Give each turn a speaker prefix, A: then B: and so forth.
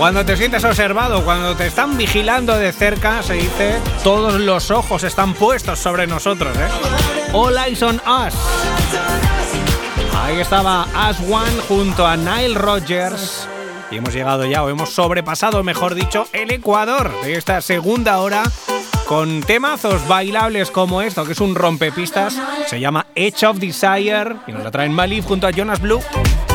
A: Cuando te sientes observado, cuando te están vigilando de cerca, se dice, todos los ojos están puestos sobre nosotros, ¿eh? All eyes on us. Ahí estaba As One junto a Nile Rodgers. Y hemos llegado ya, o hemos sobrepasado, mejor dicho, el ecuador de esta segunda hora con temazos bailables como esto, que es un rompepistas. Se llama Edge of Desire y nos la traen Malif junto a Jonas Blue.